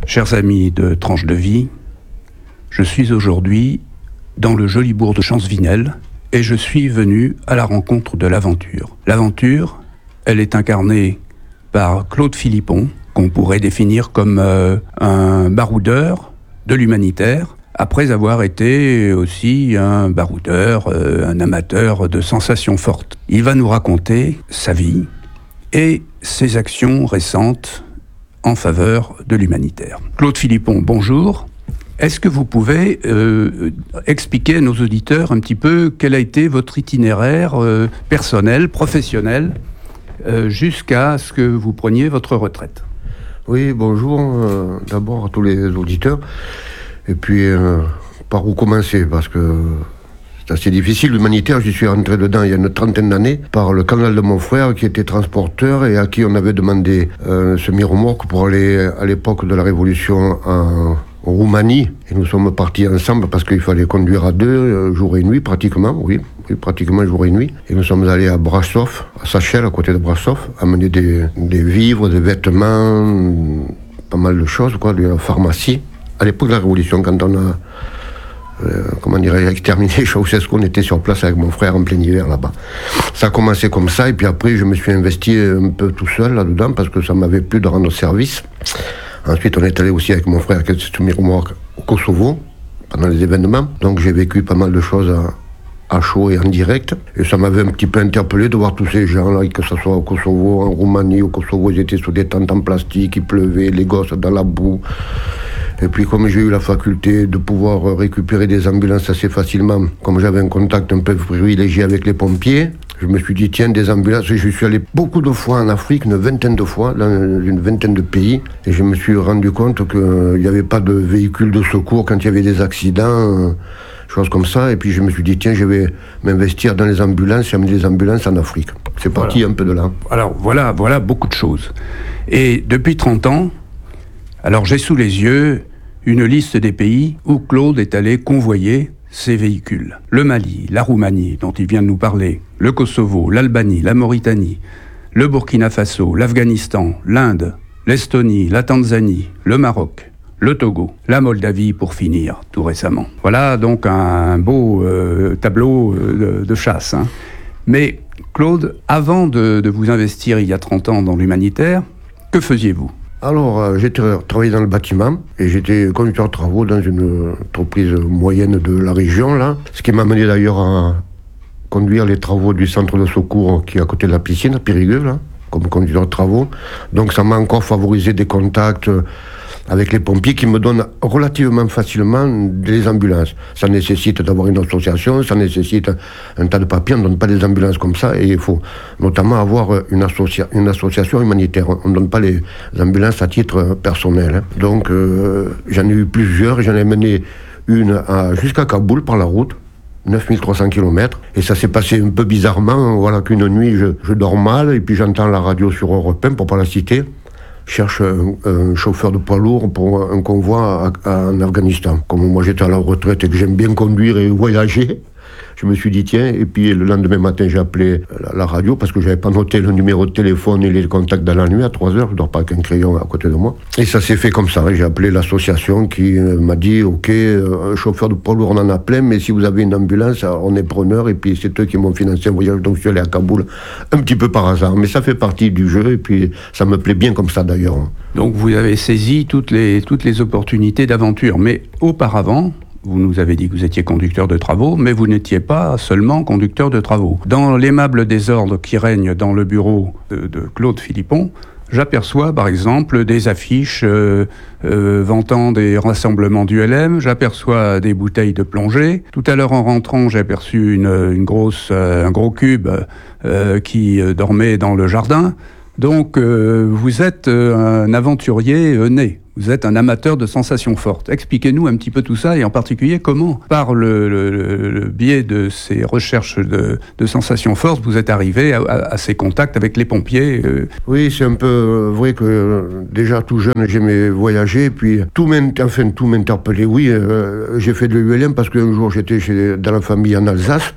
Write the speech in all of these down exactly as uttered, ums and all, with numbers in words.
Chers amis de Tranche de Vie, je suis aujourd'hui dans le joli bourg de Champsvinel et je suis venu à la rencontre de l'aventure. L'aventure, elle est incarnée par Claude Philippon, qu'on pourrait définir comme euh, un baroudeur de l'humanitaire, après avoir été aussi un baroudeur, euh, un amateur de sensations fortes. Il va nous raconter sa vie et ses actions récentes en faveur de l'humanitaire. Claude Philippon, bonjour. Est-ce que vous pouvez euh, expliquer à nos auditeurs un petit peu quel a été votre itinéraire euh, personnel, professionnel, euh, jusqu'à ce que vous preniez votre retraite? Oui, bonjour euh, d'abord à tous les auditeurs. Et puis, euh, par où commencer? Parce que c'est assez difficile. L'humanitaire, j'y suis rentré dedans il y a une trentaine d'années par le canal de mon frère qui était transporteur et à qui on avait demandé un semi-remorque pour aller à l'époque de la Révolution en Roumanie. Et nous sommes partis ensemble parce qu'il fallait conduire à deux, jour et nuit pratiquement, oui, oui pratiquement jour et nuit. Et nous sommes allés à Brașov, à Sachel, à côté de Brașov, amener des, des vivres, des vêtements, pas mal de choses, quoi, de la pharmacie. À l'époque de la Révolution, quand on a Euh, comment dirais-je, exterminé Ceausescu, on était sur place avec mon frère en plein hiver là-bas. Ça a commencé comme ça, et puis après je me suis investi un peu tout seul là-dedans, parce que ça m'avait plu de rendre service. Ensuite on est allé aussi avec mon frère, qui est semi-remorque, au Kosovo, pendant les événements. Donc j'ai vécu pas mal de choses à, à chaud et en direct, et ça m'avait un petit peu interpellé de voir tous ces gens-là, que ce soit au Kosovo, en Roumanie. Au Kosovo, ils étaient sous des tentes en plastique, il pleuvait, les gosses dans la boue. Et puis comme j'ai eu la faculté de pouvoir récupérer des ambulances assez facilement, comme j'avais un contact un peu privilégié avec les pompiers, je me suis dit tiens, des ambulances. Je suis allé beaucoup de fois en Afrique, une vingtaine de fois, dans une vingtaine de pays, et je me suis rendu compte qu'il n'y avait pas de véhicules de secours quand il y avait des accidents, choses comme ça. Et puis je me suis dit tiens, je vais m'investir dans les ambulances et amener des ambulances en Afrique. C'est parti voilà. Un peu de là. Alors voilà, voilà beaucoup de choses. Et depuis trente ans, alors j'ai sous les yeux une liste des pays où Claude est allé convoyer ses véhicules. Le Mali, la Roumanie, dont il vient de nous parler, le Kosovo, l'Albanie, la Mauritanie, le Burkina Faso, l'Afghanistan, l'Inde, l'Estonie, la Tanzanie, le Maroc, le Togo, la Moldavie pour finir, tout récemment. Voilà donc un beau euh, tableau de, de chasse. Hein. Mais Claude, avant de, de vous investir il y a trente ans dans l'humanitaire, que faisiez-vous ? Alors, euh, j'ai tra- travaillé dans le bâtiment et j'étais conducteur de travaux dans une entreprise moyenne de la région, là. Ce qui m'a amené d'ailleurs à conduire les travaux du centre de secours qui est à côté de la piscine, à Périgueux, là, comme conducteur de travaux. Donc ça m'a encore favorisé des contacts avec les pompiers qui me donnent relativement facilement des ambulances. Ça nécessite d'avoir une association, ça nécessite un tas de papiers, on ne donne pas des ambulances comme ça, et il faut notamment avoir une, associa- une association humanitaire. On ne donne pas les ambulances à titre personnel. Hein. Donc euh, j'en ai eu plusieurs, et j'en ai mené une à, jusqu'à Kaboul par la route, neuf mille trois cents kilomètres, et ça s'est passé un peu bizarrement. Voilà qu'une nuit, je, je dors mal, et puis j'entends la radio sur Europe un, pour pas la citer, cherche un, un chauffeur de poids lourd pour un convoi à, à, en Afghanistan. Comme moi j'étais à la retraite et que j'aime bien conduire et voyager, je me suis dit tiens, et puis le lendemain matin j'ai appelé la, la radio parce que j'avais pas noté le numéro de téléphone et les contacts dans la nuit. À trois heures, je dors pas avec un crayon à côté de moi. Et ça s'est fait comme ça. J'ai appelé l'association qui m'a dit ok, un chauffeur de poids lourd on en a plein, mais si vous avez une ambulance, on est preneur. Et puis c'est eux qui m'ont financé un voyage, donc je suis allé à Kaboul un petit peu par hasard. Mais ça fait partie du jeu et puis ça me plaît bien comme ça d'ailleurs. Donc vous avez saisi toutes les, toutes les opportunités d'aventure. Mais auparavant, vous nous avez dit que vous étiez conducteur de travaux, mais vous n'étiez pas seulement conducteur de travaux. Dans l'aimable désordre qui règne dans le bureau de, de Claude Philippon, j'aperçois par exemple des affiches euh, euh, vantant des rassemblements du L M, j'aperçois des bouteilles de plongée. Tout à l'heure en rentrant, j'ai aperçu une, une grosse, euh, un gros cube euh, qui euh, dormait dans le jardin. Donc euh, vous êtes euh, un aventurier euh, né. Vous êtes un amateur de sensations fortes. Expliquez-nous un petit peu tout ça, et en particulier comment, par le, le, le biais de ces recherches de, de sensations fortes, vous êtes arrivé à, à, à ces contacts avec les pompiers. Euh... Oui, c'est un peu vrai que euh, déjà tout jeune, j'aimais voyager, puis tout, enfin, tout m'interpellait. Oui, euh, j'ai fait de l'U L M parce qu'un jour j'étais chez, dans la famille en Alsace,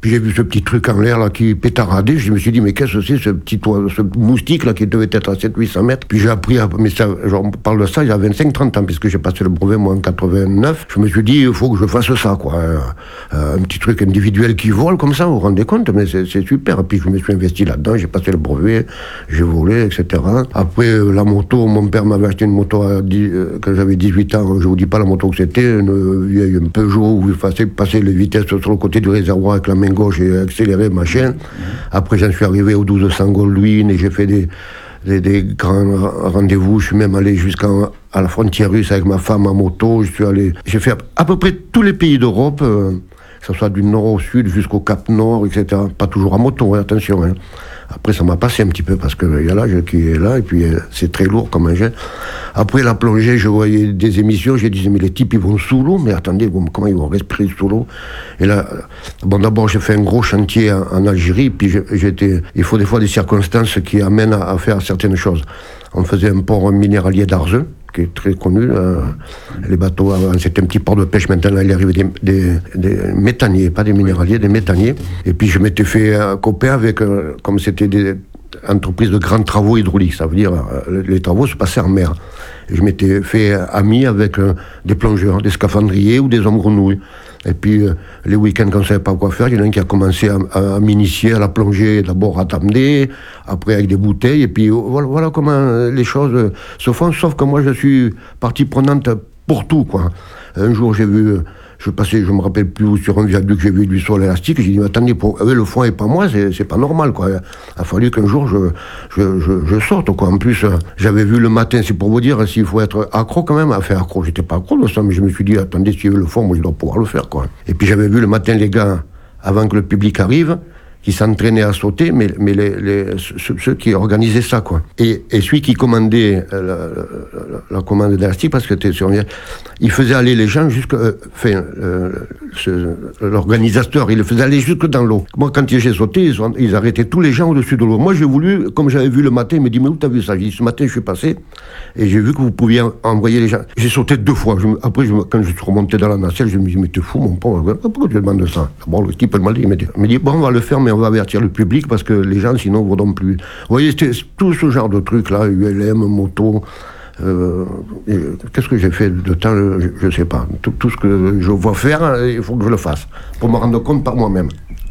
Puis j'ai vu ce petit truc en l'air là qui pétaradait. Je me suis dit, mais qu'est-ce que c'est ce petit oiseau, ce moustique là qui devait être à sept cents à huit cents mètres. Puis j'ai appris, à, mais ça, on parle de ça, il y a vingt-cinq trente ans, puisque j'ai passé le brevet moi en quatre-vingt-neuf. Je me suis dit, il faut que je fasse ça, quoi. Euh, un petit truc individuel qui vole comme ça, vous vous rendez compte, mais c'est, c'est super. Puis je me suis investi là-dedans, j'ai passé le brevet, j'ai volé, et cetera. Après, euh, la moto, mon père m'avait acheté une moto à dix, euh, quand j'avais dix-huit ans, je vous dis pas la moto que c'était, une vieille un Peugeot où il fallait passer les vitesses sur le côté du réservoir avec la main gauche et accélérer, machin. Après, j'en suis arrivé aux douze cents Goldwyn et j'ai fait des, des, des grands rendez-vous. Je suis même allé jusqu'à la frontière russe avec ma femme en moto. Je suis allé, j'ai fait à peu près tous les pays d'Europe, euh, que ce soit du nord au sud jusqu'au Cap Nord, et cetera. Pas toujours en moto, hein, attention. Hein. Après, ça m'a passé un petit peu parce qu'il y a l'âge qui est là et puis c'est très lourd comme un jet. Après la plongée, je voyais des émissions, je disais, mais les types, ils vont sous l'eau, mais attendez, comment ils vont respirer sous l'eau? Et là, bon, d'abord, j'ai fait un gros chantier en, en Algérie, puis j'étais, il faut des fois des circonstances qui amènent à, à faire certaines choses. On faisait un port minéralier d'Arzeux, qui est très connu. Euh, les bateaux, avant, c'était un petit port de pêche, maintenant il arrive des, des, des méthaniers, pas des minéraliers, des méthaniers. Et puis je m'étais fait euh, copain avec, euh, comme c'était des entreprises de grands travaux hydrauliques, ça veut dire euh, les travaux se passaient en mer. Et je m'étais fait ami avec euh, des plongeurs, des scaphandriers ou des hommes grenouilles. Et puis, euh, les week-ends, quand on ne savait pas quoi faire, il y en a un qui a commencé à, à, à m'initier à la plongée, d'abord à t'amener, après avec des bouteilles, et puis voilà, voilà comment les choses se font, sauf que moi, je suis partie prenante pour tout, quoi. Un jour, j'ai vu, je passais, je me rappelle plus où, sur un viaduc, j'ai vu du sol élastique, et j'ai dit, mais attendez, pour, euh, le fond et pas moi, c'est, c'est pas normal, quoi. Il a fallu qu'un jour, je, je, je, je sorte, quoi. En plus, euh, j'avais vu le matin, c'est pour vous dire, s'il faut être accro quand même, à faire accro. J'étais pas accro de ça, mais je me suis dit, attendez, s'il y a le fond, moi, je dois pouvoir le faire, quoi. Et puis, j'avais vu le matin les gars, avant que le public arrive, qui s'entraînaient à sauter, mais, mais les, les, ceux, ceux qui organisaient ça, quoi. Et, et celui qui commandait la, la, la, la commande d'élastique, parce que c'était sur, il faisait aller les gens jusque, euh, enfin, euh, ce, l'organisateur, il le faisait aller jusque dans l'eau. Moi, quand j'ai sauté, ils, ont, ils arrêtaient tous les gens au-dessus de l'eau. Moi, j'ai voulu, comme j'avais vu le matin, il me dit, mais où t'as vu ça? J'ai dit, ce matin, je suis passé, et j'ai vu que vous pouviez envoyer les gens. J'ai sauté deux fois. Je, après, je, quand je suis remonté dans la nacelle, je me dis, mais t'es fou, mon pauvre, pourquoi tu demandes ça? Bon, le type, il m'a dit, il m'a dit, il m'a dit, bon, on va le faire, mais on va avertir le public parce que les gens sinon ne voudront plus. Vous voyez, c'était tout ce genre de trucs là, U L M, moto. Euh, qu'est-ce que j'ai fait de temps? Je ne sais pas. Tout, tout ce que je vois faire, il faut que je le fasse pour me rendre compte par moi-même.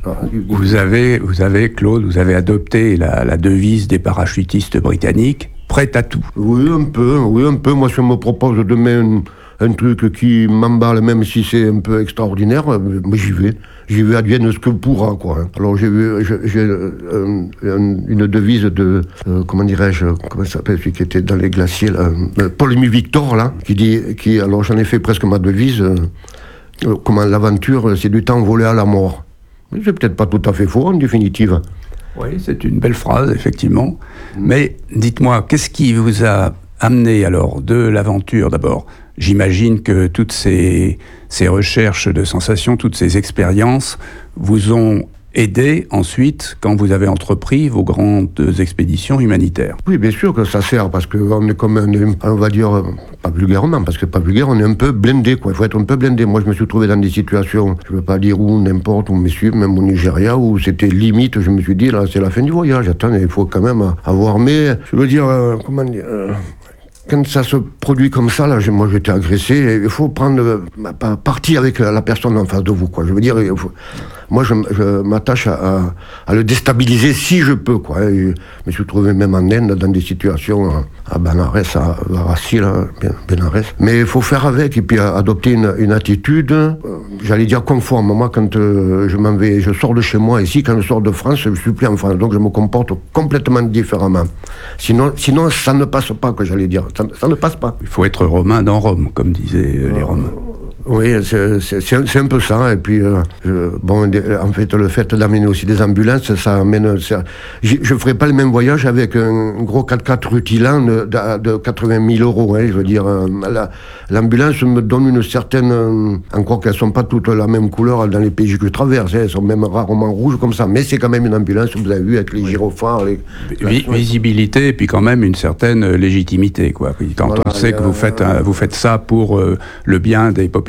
Vous avez, vous avez, Claude, vous avez adopté la, la devise des parachutistes britanniques, prêt à tout. Oui, un peu, oui, un peu. Moi, si on me propose demain un, un truc qui m'emballe, même si c'est un peu extraordinaire, mais j'y vais. J'y vais, advienne ce que pourra, quoi. Alors j'ai vu, j'ai, j'ai euh, une devise de, euh, comment dirais-je, comment ça s'appelle, celui qui était dans les glaciers, là, euh, Paul-Émile Victor, là, qui dit, qui, alors j'en ai fait presque ma devise, euh, euh, comment l'aventure, c'est du temps volé à la mort. Mais c'est peut-être pas tout à fait faux, en définitive. Oui, c'est une belle phrase, effectivement. Mmh. Mais dites-moi, qu'est-ce qui vous a amené alors de l'aventure d'abord? J'imagine que toutes ces, ces recherches de sensations, toutes ces expériences vous ont aidé ensuite quand vous avez entrepris vos grandes expéditions humanitaires. Oui, bien sûr que ça sert, parce qu'on est comme, un, on va dire, pas vulgairement, parce que pas vulgaire, on est un peu blindé, quoi. Il faut être un peu blindé. Moi, je me suis trouvé dans des situations, je ne veux pas dire où, n'importe où, messieurs, même au Nigeria, où c'était limite, je me suis dit, là, c'est la fin du voyage. Attends, il faut quand même avoir, mais, je veux dire, euh, comment dire... Euh, quand ça se produit comme ça, là, moi j'étais agressé, il faut prendre euh, parti avec la personne en face de vous, quoi. Je veux dire, il faut, moi je, je m'attache à, à, à le déstabiliser si je peux, quoi. Et je me suis trouvé même en Inde dans des situations à Benares, à Varanasi, là, Benares. Mais il faut faire avec et puis adopter une, une attitude, euh, j'allais dire conforme. Moi, quand euh, je m'en vais, je sors de chez moi ici, quand je sors de France, je suis plus en France, donc je me comporte complètement différemment. Sinon, sinon ça ne passe pas, que j'allais dire. Ça, ça ne passe pas. Il faut être romain dans Rome, comme disaient euh, les Romains. Oui, c'est, c'est, c'est un peu ça. Et puis, euh, je, bon, en fait, le fait d'amener aussi des ambulances, ça amène... Ça, je ne ferai pas le même voyage avec un gros quatre-quatre rutilant de, de, de quatre-vingt mille euros. Hein, je veux dire, euh, la, l'ambulance me donne une certaine... Euh, encore qu'elles ne sont pas toutes la même couleur dans les pays que je traverse. Hein, elles sont même rarement rouges comme ça. Mais c'est quand même une ambulance, vous avez vu, avec les oui. gyrophares. Les, Vi- visibilité et puis quand même une certaine légitimité, quoi. Quand voilà, on sait que vous faites, un, vous faites ça pour euh, le bien des populations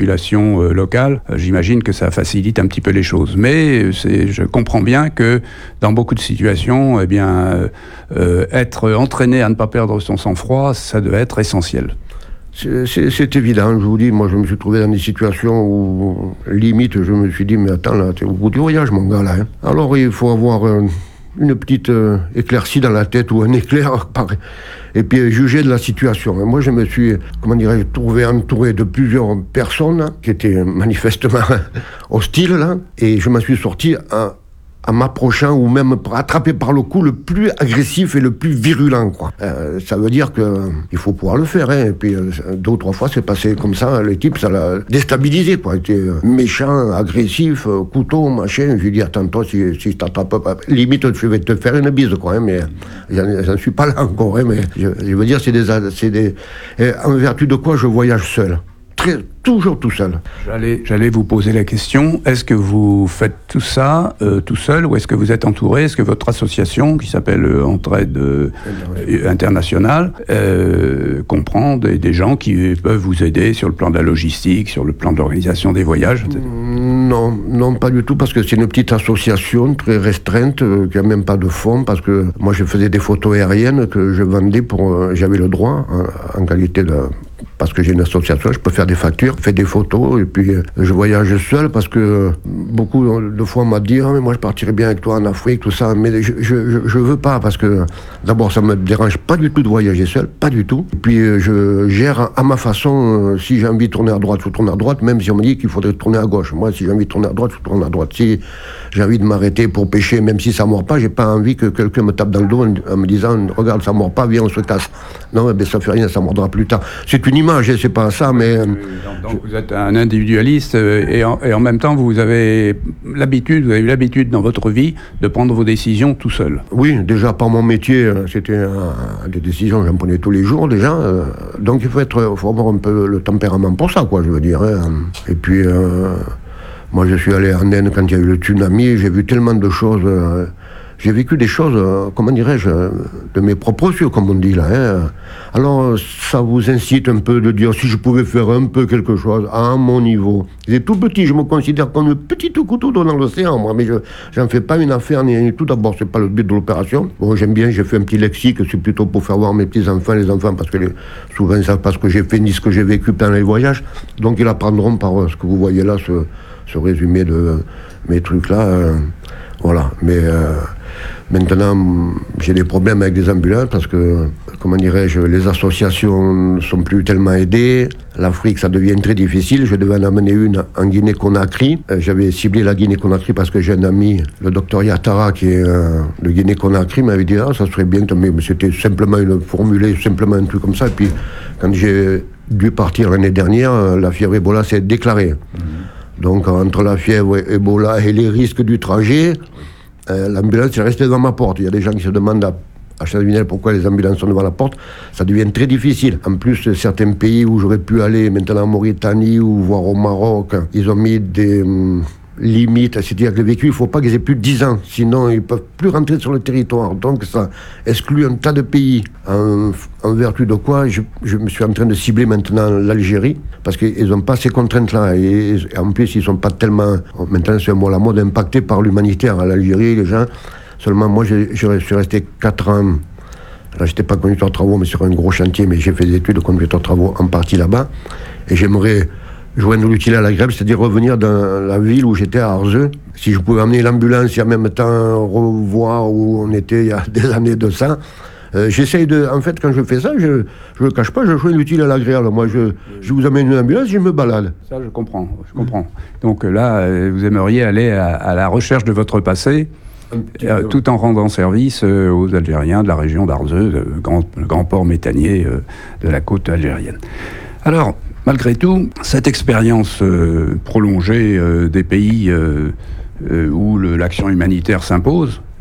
population euh, locale, euh, j'imagine que ça facilite un petit peu les choses. Mais c'est, je comprends bien que dans beaucoup de situations, eh bien, euh, euh, être entraîné à ne pas perdre son sang-froid, ça doit être essentiel. C'est, c'est, c'est évident, je vous dis, moi je me suis trouvé dans des situations où, limite, je me suis dit, mais attends, là, t'es au bout du voyage, mon gars, là. Hein. Alors il faut avoir euh, une petite euh, éclaircie dans la tête ou un éclair, pareil, et puis euh, juger de la situation. Et moi je me suis, comment dirais-je, trouvé entouré de plusieurs personnes qui étaient manifestement hostiles, là, et je m'en suis sorti à... en m'approchant ou même attrapé par le cou le plus agressif et le plus virulent, quoi. Euh, ça veut dire que euh, il faut pouvoir le faire, hein. Et puis euh, deux ou trois fois c'est passé comme ça, le type ça l'a déstabilisé, quoi. Il était euh, méchant, agressif, euh, couteau, machin. Je lui ai dit attends toi si, si je t'attrape pas, limite je vais te faire une bise, quoi, hein, mais j'en, j'en suis pas là encore, hein, mais je, je veux dire c'est des, c'est des et en vertu de quoi je voyage seul. Très, toujours tout seul. J'allais, j'allais vous poser la question, est-ce que vous faites tout ça euh, tout seul ou est-ce que vous êtes entouré? Est-ce que votre association, qui s'appelle euh, Entraide euh, Internationale, euh, comprend des, des gens qui peuvent vous aider sur le plan de la logistique, sur le plan de l'organisation des voyages, et cetera? Non, non, pas du tout, parce que c'est une petite association très restreinte, euh, qui n'a même pas de fonds, parce que moi je faisais des photos aériennes que je vendais pour... Euh, j'avais le droit, en, en qualité de... parce que j'ai une association, je peux faire des factures, faire des photos, et puis euh, je voyage seul, parce que euh, beaucoup de fois on m'a dit, ah, mais moi je partirais bien avec toi en Afrique, tout ça, mais je, je, je veux pas, parce que d'abord ça me dérange pas du tout de voyager seul, pas du tout, et puis euh, je gère à ma façon, euh, si j'ai envie de tourner à droite, je tourne à droite, même si on me dit qu'il faudrait tourner à gauche. Moi, si j'ai envie de tourner à droite, je tourne à droite. Si j'ai envie de m'arrêter pour pêcher, même si ça mord pas, j'ai pas envie que quelqu'un me tape dans le dos en, en me disant, regarde, ça mord pas, viens, on se casse. Non, eh bien, ça fait rien, ça mordra plus tard. C'est une image, c'est pas ça, mais... Donc, donc je... vous êtes un individualiste et en, et en même temps, vous avez l'habitude, vous avez eu l'habitude dans votre vie de prendre vos décisions tout seul. Oui, déjà par mon métier, c'était euh, des décisions, j'en prenais tous les jours déjà. Euh, donc il faut être, faut avoir un peu le tempérament pour ça, quoi, je veux dire. Hein. Et puis, euh, moi je suis allé en Inde quand il y a eu le tsunami, j'ai vu tellement de choses... Euh, J'ai vécu des choses, euh, comment dirais-je, euh, de mes propres yeux, comme on dit là. Hein. Alors, ça vous incite un peu de dire si je pouvais faire un peu quelque chose à mon niveau. J'ai tout petit, je me considère comme une petite couteau dans l'océan, moi, mais je j'en fais pas une affaire ni tout. D'abord, c'est pas le but de l'opération. Bon, j'aime bien, j'ai fait un petit lexique, c'est plutôt pour faire voir mes petits-enfants, les enfants, parce que les, souvent ils savent pas ce que j'ai fait ni ce que j'ai vécu pendant les voyages. Donc, ils apprendront par euh, ce que vous voyez là, ce, ce résumé de euh, mes trucs là. Euh, voilà, mais... Euh, Maintenant, j'ai des problèmes avec les ambulances parce que, comment dirais-je, les associations ne sont plus tellement aidées. L'Afrique, ça devient très difficile. Je devais en amener une en Guinée-Conakry. J'avais ciblé la Guinée-Conakry parce que j'ai un ami, le docteur Yatara, qui est euh, de Guinée-Conakry, m'avait dit « Ah, ça serait bien que... » Mais c'était simplement une formulée, simplement un truc comme ça. Et puis, quand j'ai dû partir l'année dernière, la fièvre Ebola s'est déclarée. Mmh. Donc, entre la fièvre Ebola et les risques du trajet... Euh, l'ambulance est restée devant ma porte. Il y a des gens qui se demandent à, à Chalvinel pourquoi les ambulances sont devant la porte. Ça devient très difficile. En plus, certains pays où j'aurais pu aller, maintenant en Mauritanie ou voire au Maroc, ils ont mis des hum, limites. C'est-à-dire que les véhicules, il ne faut pas qu'ils aient plus de dix ans. Sinon, ils ne peuvent plus rentrer sur le territoire. Donc, ça exclut un tas de pays. En, en vertu de quoi, je, je me suis en train de cibler maintenant l'Algérie, parce qu'ils n'ont pas ces contraintes-là. Et, et en plus, ils ne sont pas tellement, maintenant c'est un mot à la mode, impactés par l'humanitaire. À l'Algérie, les gens, seulement moi, je, je suis resté quatre ans. Là, je n'étais pas conducteur de travaux, mais sur un gros chantier, mais j'ai fait des études de conducteur de travaux en partie là-bas. Et j'aimerais joindre l'utile à l'agréable, c'est-à-dire revenir dans la ville où j'étais à Arzeux. Si je pouvais amener l'ambulance et en même temps revoir où on était il y a des années de ça. Euh, j'essaye de... En fait, quand je fais ça, je ne le cache pas, je joins l'utile à l'agréable. Moi, je, je vous amène une ambulance, je me balade. Ça, je comprends, je comprends. Donc là, vous aimeriez aller à, à la recherche de votre passé, euh, tout en rendant service euh, aux Algériens de la région d'Arzeux, le grand, le grand port méthanier euh, de la côte algérienne. Alors, malgré tout, cette expérience euh, prolongée euh, des pays euh, euh, où le, l'action humanitaire s'impose,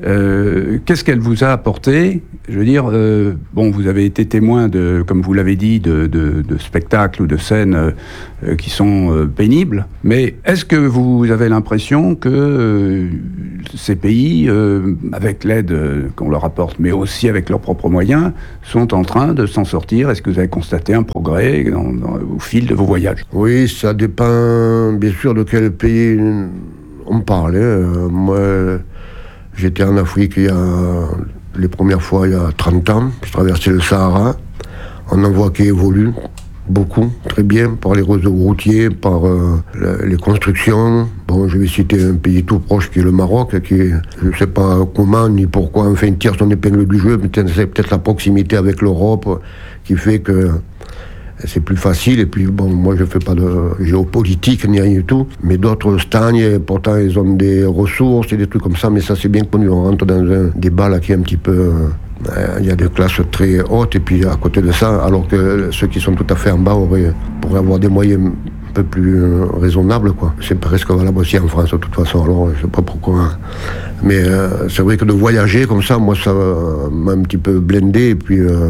Euh, qu'est-ce qu'elle vous a apporté ? Je veux dire, euh, bon, vous avez été témoin de, comme vous l'avez dit, de, de, de spectacles ou de scènes euh, qui sont euh, pénibles, mais est-ce que vous avez l'impression que euh, ces pays, euh, avec l'aide euh, qu'on leur apporte, mais aussi avec leurs propres moyens, sont en train de s'en sortir ? Est-ce que vous avez constaté un progrès dans, dans, au fil de vos voyages ? Oui, ça dépend bien sûr de quel pays on parle. Euh, moi, j'étais en Afrique il y a, les premières fois il y a trente ans, j'ai traversé le Sahara. On en voit qui évolue beaucoup, très bien, par les réseaux routiers, par euh, les constructions. Bon, je vais citer un pays tout proche qui est le Maroc, qui est, je ne sais pas comment ni pourquoi, enfin, tire son épingle du jeu, peut-être, c'est peut-être la proximité avec l'Europe qui fait que c'est plus facile. Et puis, bon, moi, je ne fais pas de géopolitique ni rien du tout, mais d'autres stagnent, et pourtant, ils ont des ressources et des trucs comme ça, mais ça, c'est bien connu. On rentre dans un débat là qui est un petit peu... Euh, il y a des classes très hautes, et puis à côté de ça, alors que ceux qui sont tout à fait en bas auraient, pourraient avoir des moyens un peu plus euh, raisonnables, quoi. C'est presque valable aussi en France, de toute façon, alors je ne sais pas pourquoi. Mais euh, c'est vrai que de voyager comme ça, moi, ça euh, m'a un petit peu blindé, et puis... Euh,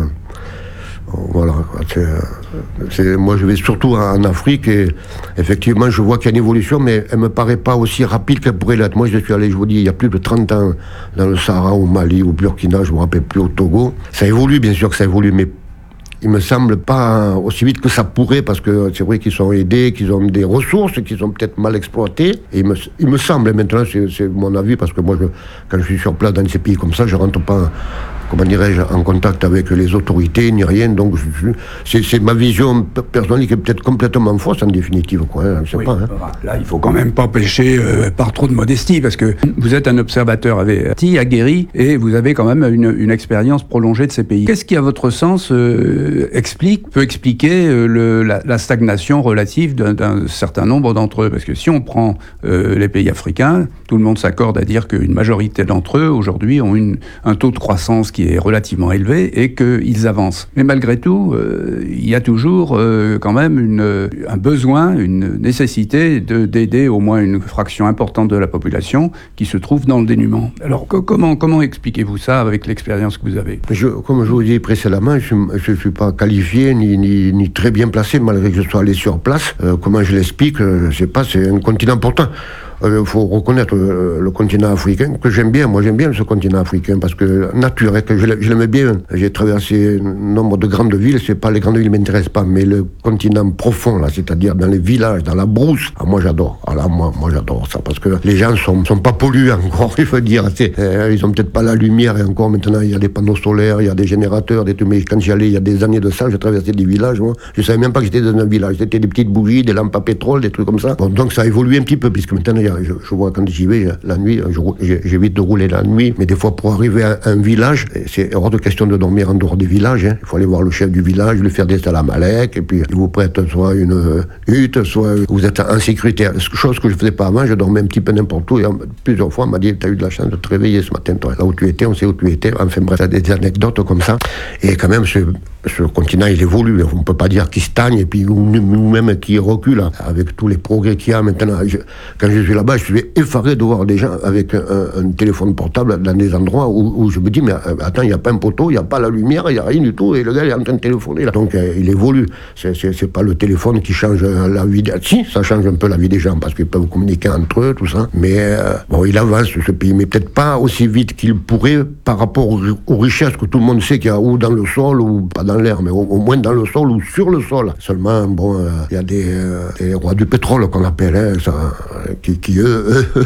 Voilà, c'est, c'est, moi je vais surtout en Afrique et effectivement je vois qu'il y a une évolution, mais elle ne me paraît pas aussi rapide qu'elle pourrait l'être. Moi je suis allé, je vous dis, il y a plus de trente ans dans le Sahara, au Mali, au Burkina, je ne me rappelle plus, au Togo. Ça évolue, bien sûr que ça évolue, mais il ne me semble pas aussi vite que ça pourrait, parce que c'est vrai qu'ils sont aidés, qu'ils ont des ressources, qu'ils sont peut-être mal exploitées. Et il me, il me semble, maintenant c'est, c'est mon avis, parce que moi je, quand je suis sur place dans ces pays comme ça, je ne rentre pas... comment dirais-je, en contact avec les autorités, ni rien, donc je, c'est, c'est ma vision personnelle qui est peut-être complètement fausse en définitive, quoi, hein, je sais oui, pas. Hein. Là, il faut quand même pas pêcher euh, par trop de modestie, parce que vous êtes un observateur averti, aguerri, et vous avez quand même une, une expérience prolongée de ces pays. Qu'est-ce qui, à votre sens, euh, explique, peut expliquer euh, le, la, la stagnation relative d'un, d'un certain nombre d'entre eux ? Parce que si on prend euh, les pays africains, tout le monde s'accorde à dire qu'une majorité d'entre eux, aujourd'hui, ont une, un taux de croissance qui est relativement élevé et qu'ils avancent. Mais malgré tout, euh, il y a toujours euh, quand même une, un besoin, une nécessité de, d'aider au moins une fraction importante de la population qui se trouve dans le dénuement. Alors que, comment, comment expliquez-vous ça avec l'expérience que vous avez ? je, Comme je vous dis précédemment, je ne suis pas qualifié ni, ni, ni très bien placé, malgré que je sois allé sur place. Euh, comment je l'explique ? Je ne sais pas, c'est un continent important. Il euh, faut reconnaître le, le continent africain, que j'aime bien. Moi, j'aime bien ce continent africain, parce que nature, que je, je l'aimais bien. J'ai traversé un nombre de grandes villes. C'est pas les grandes villes ne m'intéressent pas, mais le continent profond, là, c'est-à-dire dans les villages, dans la brousse. Ah, moi, j'adore. Ah, là, moi, moi, j'adore ça, parce que les gens sont, sont pas pollués encore, il faut dire. C'est, euh, ils ont peut-être pas la lumière, et encore maintenant, il y a des panneaux solaires, il y a des générateurs, des trucs. Mais quand j'y allais, il y a des années de ça, j'ai traversé des villages. Moi, je savais même pas que j'étais dans un village. C'était des petites bougies, des lampes à pétrole, des trucs comme ça. Bon, donc ça a évolué un petit peu, puisque maintenant, il y a Je, je vois quand j'y vais la nuit, je, j'évite de rouler la nuit, mais des fois pour arriver à un village, c'est hors de question de dormir en dehors des villages. Hein. Il faut aller voir le chef du village, lui faire des salamalek, et puis il vous prête soit une hutte, soit vous êtes en sécurité. Chose que je ne faisais pas avant, je dormais un petit peu n'importe où, et plusieurs fois on m'a dit, tu as eu de la chance de te réveiller ce matin, toi, là où tu étais, on sait où tu étais. Enfin bref, ça des anecdotes comme ça. Et quand même, ce, ce continent, il évolue. On ne peut pas dire qu'il stagne, et puis ou, ou même qu'il recule, avec tous les progrès qu'il y a maintenant. Je, quand je suis là-bas, je suis effaré de voir des gens avec un, un téléphone portable dans des endroits où, où je me dis, mais attends, il n'y a pas un poteau, il n'y a pas la lumière, il n'y a rien du tout, et le gars il est en train de téléphoner là. Donc euh, il évolue. C'est, c'est, c'est pas le téléphone qui change la vie des... Si, ça change un peu la vie des gens, parce qu'ils peuvent communiquer entre eux, tout ça. Mais euh, bon, il avance ce pays, mais peut-être pas aussi vite qu'il pourrait par rapport aux, aux richesses que tout le monde sait qu'il y a ou dans le sol, ou pas dans l'air, mais au, au moins dans le sol ou sur le sol. Seulement, bon, euh, il y a des, euh, des rois du pétrole qu'on appelle, hein, ça, qui, qui eux,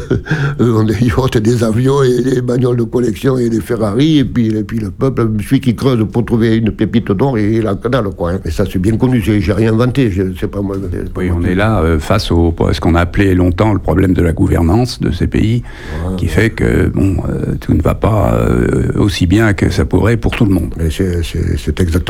eux ont des yachts, des avions et des bagnoles de collection et des Ferrari, et puis, et puis le peuple, celui qui creuse pour trouver une pépite d'or, et il a que dalle, quoi. Hein. Mais ça, c'est bien connu, j'ai, j'ai rien inventé, je sais pas moi. Oui, on est là euh, face au, à ce qu'on a appelé longtemps le problème de la gouvernance de ces pays, ouais. Qui fait que, bon, euh, tout ne va pas euh, aussi bien que ça pourrait pour tout le monde. Mais c'est, c'est, c'est exactement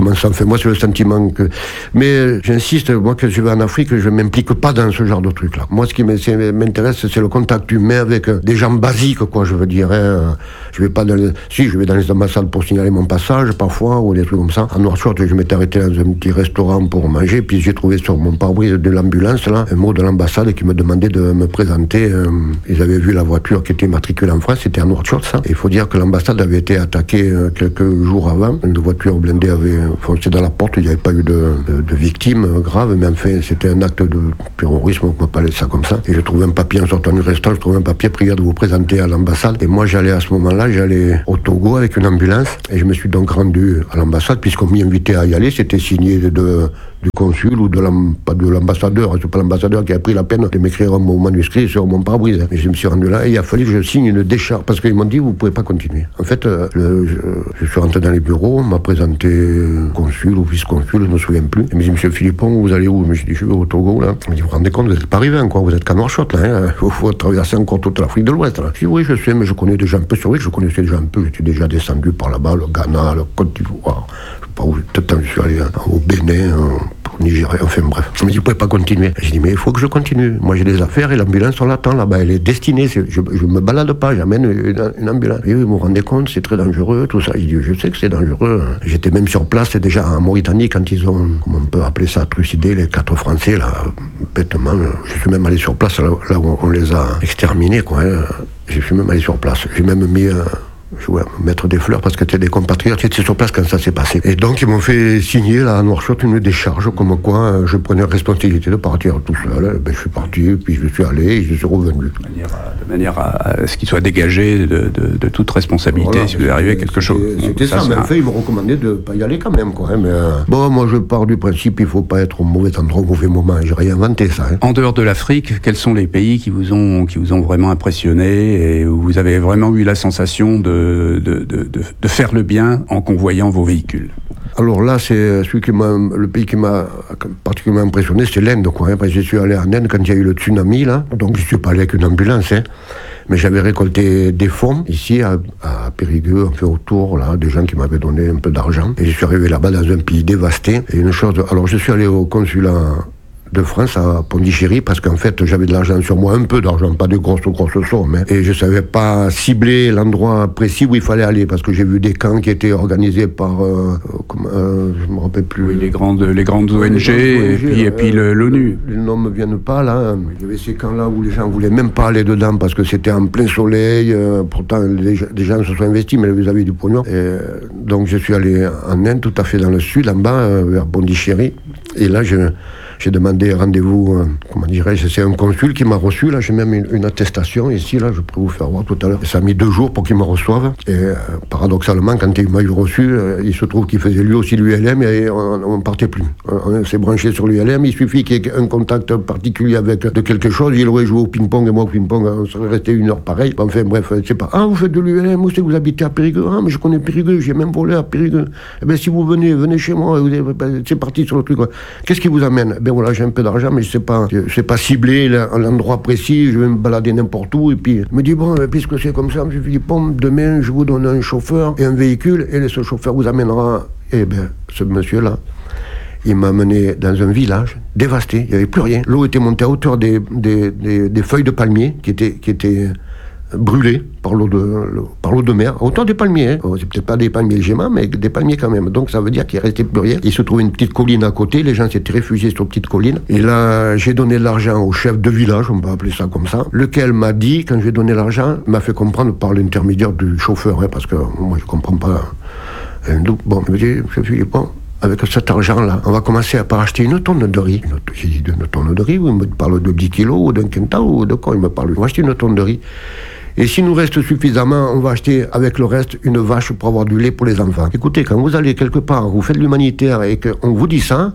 comment ça fait. Moi, c'est le sentiment que... Mais j'insiste, moi, quand je vais en Afrique, je ne m'implique pas dans ce genre de truc-là. Moi, ce qui m'intéresse, c'est le contact humain avec des gens basiques, quoi, je veux dire. Hein. Je vais pas dans les... Si, je vais dans les ambassades pour signaler mon passage, parfois, ou des trucs comme ça. En Nouakchott, je m'étais arrêté dans un petit restaurant pour manger, puis j'ai trouvé sur mon pare-brise de l'ambulance, là, un mot de l'ambassade qui me demandait de me présenter. Euh, ils avaient vu la voiture qui était matriculée en France, c'était à Nouakchott, ça. Il faut dire que l'ambassade avait été attaquée euh, quelques jours avant. Une voiture blindée avait foncé dans la porte, il n'y avait pas eu de, de, de victimes graves, mais enfin, c'était un acte de terrorisme, on peut parler de ça comme ça. Et j'ai trouvé un papier en sortant du restaurant, je trouvais un papier prière de vous présenter à l'ambassade. Et moi, j'allais à ce moment-là, j'allais au Togo avec une ambulance, et je me suis donc rendu à l'ambassade, puisqu'on m'y invitait à y aller, c'était signé de, de du consul ou de pas de l'ambassadeur, c'est pas l'ambassadeur qui a pris la peine de m'écrire mon manuscrit sur mon pare-brise. Et je me suis rendu là et il a fallu que je signe une décharge parce qu'ils m'ont dit vous pouvez pas continuer. En fait, euh, le, je, je suis rentré dans les bureaux, on m'a présenté consul ou vice-consul, je ne me souviens plus. Il m'a dit monsieur Philippon, vous allez où? Je me suis dit je vais au Togo là. Il m'a dit vous vous rendez compte, vous n'êtes pas arrivé encore, vous êtes qu'à Nouakchott là, hein. Il faut traverser encore toute l'Afrique de l'Ouest là. Je dis oui je sais, mais je connais déjà un peu sur lui, je connaissais déjà un peu, j'étais déjà descendu par là-bas, le Ghana, le Côte d'Ivoire. Je sais pas où, peut-être je suis allé hein, au Bénin. Hein. Nigeria, enfin bref. Je me dis, vous pouvez pas continuer. J'ai dit, mais il faut que je continue. Moi, j'ai des affaires et l'ambulance, on l'attend là-bas. Elle est destinée. C'est, je, je me balade pas, j'amène une, une ambulance. Et vous vous rendez compte, c'est très dangereux, tout ça. J'ai dit, je sais que c'est dangereux. J'étais même sur place, c'est déjà en Mauritanie, quand ils ont, comment on peut appeler ça, trucidé les quatre Français, là, bêtement. Je suis même allé sur place, là, là où on les a exterminés, quoi. Hein. Je suis même allé sur place. J'ai même mis... Euh, je voulais mettre des fleurs parce que c'était des compatriotes qui étaient sur place quand ça s'est passé. Et donc ils m'ont fait signer là à Nouakchott une décharge comme quoi je prenais la responsabilité de partir tout seul. Ben, je suis parti, puis je suis allé et je suis revenu. De manière à, de manière à, à ce qu'il soit dégagé de, de, de toute responsabilité voilà, si vous arrivez à quelque chose. C'était ça, ça, mais en fait ils me recommandaient de ne pas y aller quand même. Quoi, hein, mais, euh, bon, moi je pars du principe il ne faut pas être au mauvais endroit au mauvais moment. J'ai rien inventé ça. Hein. En dehors de l'Afrique, quels sont les pays qui vous ont, qui vous ont vraiment impressionné et où vous avez vraiment eu la sensation de, de, de De, de faire le bien en convoyant vos véhicules? Alors là, c'est celui qui m'a, le pays qui m'a particulièrement impressionné, c'est l'Inde, quoi. Hein, parce que je suis allé en Inde quand il y a eu le tsunami, là. Donc je suis pas allé avec une ambulance, hein. Mais j'avais récolté des fonds ici à, à Périgueux, enfin autour, là, des gens qui m'avaient donné un peu d'argent. Et je suis arrivé là-bas dans un pays dévasté. Et une chose, alors je suis allé au consulat de France à Pondichéry parce qu'en fait j'avais de l'argent sur moi, un peu d'argent, pas de grosses grosses sommes, hein, et je savais pas cibler l'endroit précis où il fallait aller parce que j'ai vu des camps qui étaient organisés par euh, comment, euh, je me rappelle plus oui, les grandes les grandes O N G, les grandes O N G et puis, euh, et puis le, l'ONU. Les noms me viennent pas là. Il y avait ces camps là où les gens voulaient même pas aller dedans parce que c'était en plein soleil, euh, pourtant les, les gens se sont investis mais vous avez du pognon. Et, euh, donc je suis allé en Inde, tout à fait dans le sud, en bas euh, vers Pondichéry, et là je J'ai demandé rendez-vous, euh, comment dirais-je, c'est un consul qui m'a reçu, là, j'ai même une, une attestation ici, là, je peux vous faire voir tout à l'heure. Ça a mis deux jours pour qu'il me reçoive, et euh, paradoxalement, quand il m'a eu reçu, euh, il se trouve qu'il faisait lui aussi l'U L M, et on ne partait plus. On s'est branché sur l'U L M, il suffit qu'il y ait un contact particulier avec de quelque chose, il aurait joué au ping-pong, et moi au ping-pong, on serait resté une heure pareil. Enfin bref, je sais pas, ah, vous faites de l'U L M, où c'est que vous habitez à Périgueux? Ah, mais je connais Périgueux, j'ai même volé à Périgueux. Eh bien, si vous venez, venez chez moi, vous, c'est parti sur le truc. Qu'est-ce qui vous amène? Ben voilà, j'ai un peu d'argent, mais je sais pas, je sais pas cibler l'endroit précis, je vais me balader n'importe où, et puis, je me dis, bon, puisque c'est comme ça, M. Philippon, demain, je vous donne un chauffeur et un véhicule, et ce chauffeur vous amènera, eh bien, ce monsieur-là, il m'a amené dans un village dévasté, il n'y avait plus rien. L'eau était montée à hauteur des, des, des, des feuilles de palmier qui étaient, qui étaient brûlées par l'eau de, par l'eau de mer, à hauteur des palmiers. Hein. C'est peut-être pas des palmiers légèrement, mais des palmiers quand même. Donc ça veut dire qu'il ne restait plus rien. Il se trouvait une petite colline à côté, les gens s'étaient réfugiés sur une petite colline. Et là, j'ai donné de l'argent au chef de village, on peut appeler ça comme ça, lequel m'a dit, quand j'ai donné l'argent, m'a fait comprendre par l'intermédiaire du chauffeur, hein, parce que moi je ne comprends pas. Hein, donc, bon, il me dit, M. Philippon, avec cet argent-là, on va commencer par acheter une tonne de riz. J'ai dit, une tonne de riz, il me parle de dix kilos, ou d'un quintal, ou de quoi il me parle. On va acheter une tonne de riz. Et s'il nous reste suffisamment, on va acheter avec le reste une vache pour avoir du lait pour les enfants. Écoutez, quand vous allez quelque part, vous faites de l'humanitaire et qu'on vous dit ça,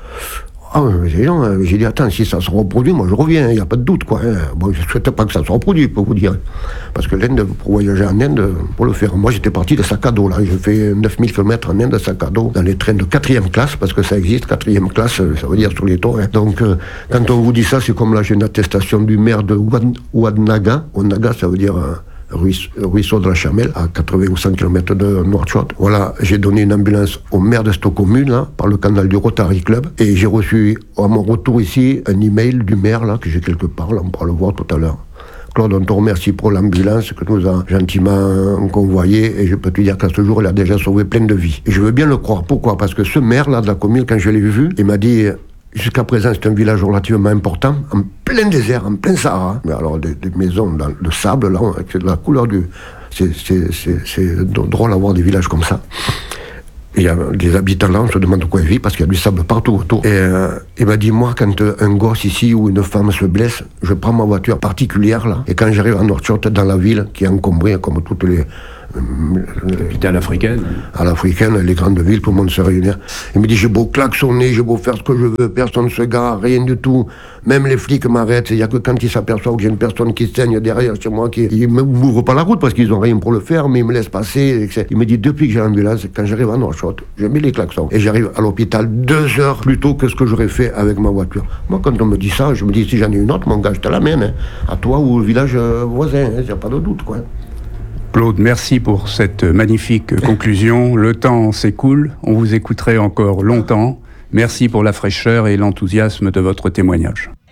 ah, j'ai dit, attends, si ça se reproduit, moi je reviens, il n'y a pas de doute, quoi. Hein. Bon, je ne souhaite pas que ça se reproduise, pour vous dire. Parce que l'Inde, pour voyager en Inde, pour le faire. Moi, j'étais parti de sac à dos, là. J'ai fait neuf mille kilomètres en Inde de sac à dos, dans les trains de quatrième classe, parce que ça existe, quatrième classe, ça veut dire sur les toits. Hein. Donc, euh, quand on vous dit ça, c'est comme là, j'ai une attestation du maire de Ouad, Ouadnaga. Ouadnaga, ça veut dire... Euh, ruisseau de la Chamelle, à quatre-vingts ou cent kilomètres de Nouakchott. Voilà, j'ai donné une ambulance au maire de cette commune, là, par le canal du Rotary Club, et j'ai reçu, à mon retour ici, un email du maire, là, que j'ai quelque part, là, on pourra le voir tout à l'heure. Claude, on te remercie pour l'ambulance que nous a gentiment convoyée, et je peux te dire qu'à ce jour, elle a déjà sauvé plein de vies. Et je veux bien le croire. Pourquoi ? Parce que ce maire-là de la commune, quand je l'ai vu, il m'a dit, jusqu'à présent, c'est un village relativement important, en plein désert, en plein Sahara. Mais alors, des, des maisons dans le sable, là, avec la couleur du... C'est, c'est, c'est, c'est drôle d'avoir des villages comme ça. Il y a des habitants là, on se demande quoi ils vivent parce qu'il y a du sable partout autour. Et euh, il m'a dit, moi, quand un gosse ici ou une femme se blesse, je prends ma voiture particulière là. Et quand j'arrive à Nouakchott, dans la ville, qui est encombrée comme toutes les... Capitale africaine. À l'africaine, les grandes villes, tout le monde se réunit. Il me dit, j'ai beau klaxonner, j'ai beau faire ce que je veux, personne ne se gare, rien du tout. Même les flics m'arrêtent. Il n'y a que quand ils s'aperçoivent que j'ai une personne qui saigne derrière chez moi, qui ne m'ouvrent pas la route parce qu'ils n'ont rien pour le faire, mais ils me laissent passer. Il me dit, depuis que j'ai l'ambulance, quand j'arrive à Nouakchott, je mets les klaxons. Et j'arrive à l'hôpital deux heures plus tôt que ce que j'aurais fait avec ma voiture. Moi, quand on me dit ça, je me dis, si j'en ai une autre, mon gars, je te l'amène. Hein, à toi ou au village voisin, il n'y a pas de doute, quoi. Claude, merci pour cette magnifique conclusion. Le temps s'écoule, on vous écouterait encore longtemps. Merci pour la fraîcheur et l'enthousiasme de votre témoignage.